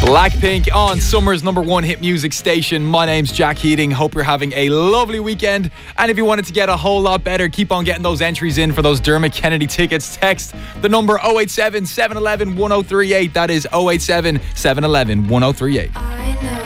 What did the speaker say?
Blackpink on Summer's #1 hit music station. My name's Jack Heating. Hope you're having a lovely weekend. And if you wanted to get a whole lot better, keep on getting those entries in for those Dermot Kennedy tickets. Text the number 087 711 1038. That is 087 711 1038.